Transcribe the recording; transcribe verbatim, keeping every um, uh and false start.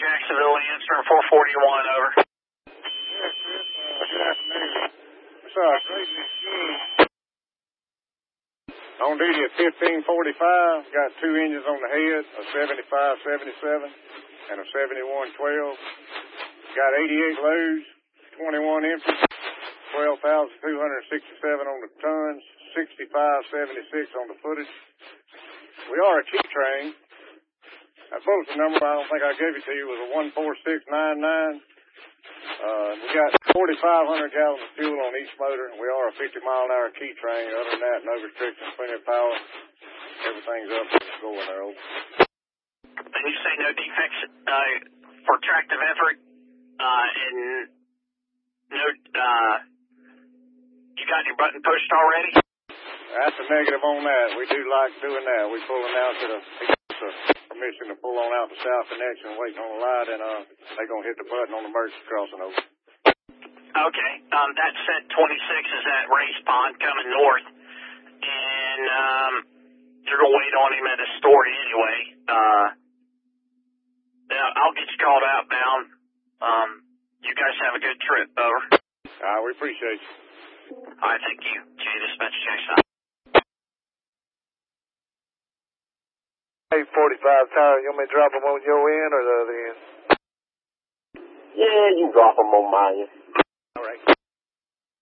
Jacksonville answer four forty-one, over. Yes, Chris. Uh, good afternoon. What's up? Grading this machine. On duty at fifteen forty-five. Got two engines on the head, a seventy-five seventy-seven and a seventy-one twelve. Got eighty-eight loads, twenty-one empty, twelve thousand two hundred sixty-seven on the tons, sixty-five seventy-six on the footage. We are a key train. That bulletin number, I don't think I gave it to you, was a one four six nine nine. Uh, we got forty-five hundred gallons of fuel on each motor. We are a fifty mile an hour key train. Other than that, no restrictions, plenty of power. Everything's up and going there. Over. And you say no defects uh, for tractive effort, uh, and no, uh, you got your button pushed already? That's a negative on that. We do like doing that. We pulling out to the, the permission to pull on out the south connection, waiting on the light, and uh, they gonna hit the button on the emergency crossing over. Okay. Um, that set twenty-six is at Race Pond coming north, and um, you're gonna wait on him at his store anyway. Uh, I'll get you called outbound. Um, you guys have a good trip. Over. All right, we appreciate you. All right, thank you. J Dispatch Jackson. eight forty-five tower, you want me to drop them on your end or the other end? Yeah, you drop them on my end.